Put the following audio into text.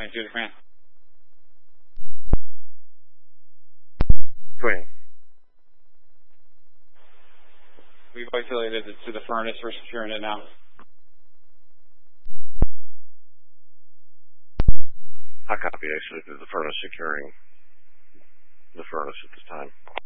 22 to command. Swing. We've isolated it to the furnace. We're securing it now. I copy. Actually, to the furnace, securing the furnace at this time.